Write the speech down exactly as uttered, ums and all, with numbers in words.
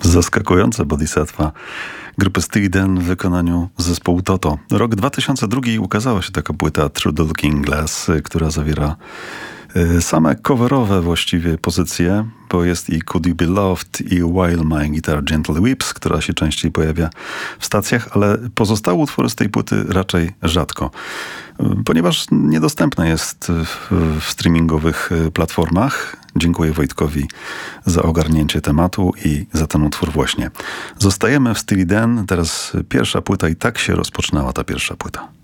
Zaskakujące Bodhisattva grupy Steely Dan w wykonaniu zespołu Toto. Rok dwa tysiące drugi ukazała się taka płyta Through the Looking Glass, która zawiera same coverowe właściwie pozycje, bo jest i Could You Be Loved i While My Guitar Gently Weeps, która się częściej pojawia w stacjach, ale pozostałe utwory z tej płyty raczej rzadko, ponieważ niedostępna jest w, w streamingowych platformach. Dziękuję Wojtkowi za ogarnięcie tematu i za ten utwór właśnie. Zostajemy w Steely Dan. Teraz pierwsza płyta i tak się rozpoczynała ta pierwsza płyta.